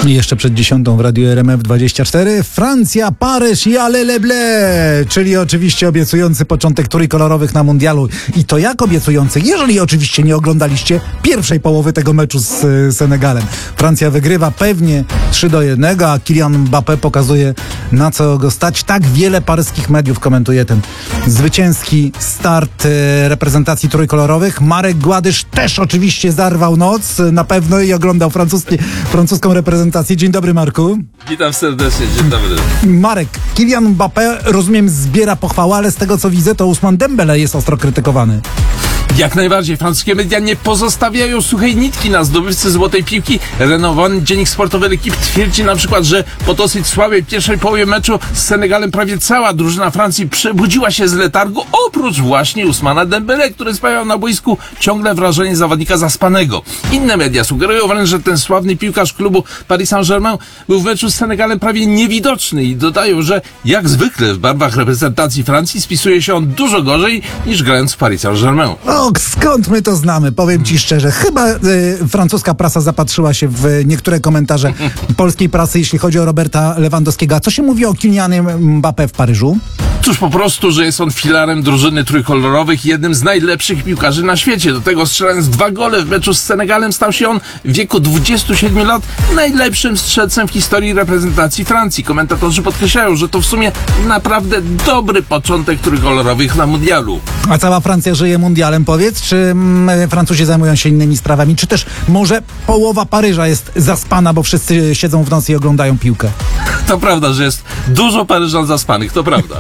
I jeszcze przed 10 w Radiu RMF24 Francja, Paryż i ale le ble, czyli oczywiście obiecujący początek trójkolorowych na mundialu. I to jak obiecujący, jeżeli oczywiście nie oglądaliście pierwszej połowy tego meczu z Senegalem. Francja wygrywa pewnie 3-1, a Kylian Mbappé pokazuje, na co go stać. Tak wiele paryskich mediów komentuje ten zwycięski start reprezentacji trójkolorowych. Marek Gładysz też oczywiście zarwał noc na pewno i oglądał francuską reprezentację. Dzień dobry, Marku. Witam serdecznie, dzień dobry. Marek, Kylian Mbappé, rozumiem, zbiera pochwałę, ale z tego co widzę, to Ousmane Dembele jest ostro krytykowany. Jak najbardziej. Francuskie media nie pozostawiają suchej nitki na zdobywcy złotej piłki. Renowany dziennik sportowy L'Équipe twierdzi na przykład, że po dosyć słabej pierwszej połowie meczu z Senegalem prawie cała drużyna Francji przebudziła się z letargu, oprócz właśnie Ousmana Dembele, który sprawiał na boisku ciągle wrażenie zawodnika zaspanego. Inne media sugerują wręcz, że ten sławny piłkarz klubu Paris Saint-Germain był w meczu z Senegalem prawie niewidoczny i dodają, że jak zwykle w barwach reprezentacji Francji spisuje się on dużo gorzej niż grając w Paris Saint-Germain. O, skąd my to znamy? Powiem ci szczerze, chyba francuska prasa zapatrzyła się w niektóre komentarze polskiej prasy, jeśli chodzi o Roberta Lewandowskiego. A co się mówi o Kylianie Mbappé w Paryżu? Cóż, po prostu, że jest on filarem drużyny trójkolorowych i jednym z najlepszych piłkarzy na świecie. Do tego strzelając 2 gole w meczu z Senegalem stał się on w wieku 27 lat najlepszym strzelcem w historii reprezentacji Francji. Komentatorzy podkreślają, że to w sumie naprawdę dobry początek trójkolorowych na mundialu. A cała Francja żyje mundialem, powiedz? Czy Francuzi zajmują się innymi sprawami? Czy też może połowa Paryża jest zaspana, bo wszyscy siedzą w nocy i oglądają piłkę? To prawda, że jest dużo Paryżan zaspanych, to prawda.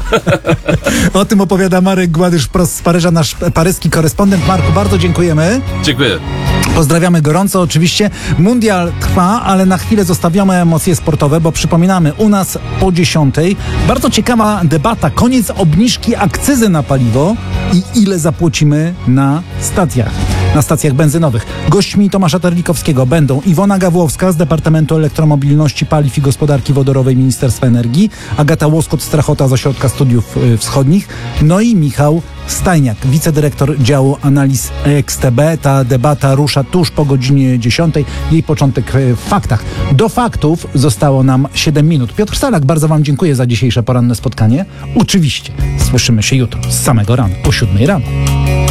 O tym opowiada Marek Gładysz wprost z Paryża, nasz paryski korespondent. Marku, bardzo dziękujemy. Dziękuję. Pozdrawiamy gorąco oczywiście. Mundial trwa, ale na chwilę zostawiamy emocje sportowe, bo przypominamy, u nas po 10 bardzo ciekawa debata. Koniec obniżki akcyzy na paliwo i ile zapłacimy na stacjach benzynowych. Gośćmi Tomasza Terlikowskiego będą Iwona Gawłowska z Departamentu Elektromobilności, Paliw i Gospodarki Wodorowej Ministerstwa Energii, Agata Łoskot-Strachota z Ośrodka Studiów Wschodnich, no i Michał Stajniak, wicedyrektor działu analiz XTB. Ta debata rusza tuż po godzinie 10. Jej początek w faktach. Do faktów zostało nam 7 minut. Piotr Salak, bardzo wam dziękuję za dzisiejsze poranne spotkanie. Oczywiście słyszymy się jutro z samego rana, o 7 rano.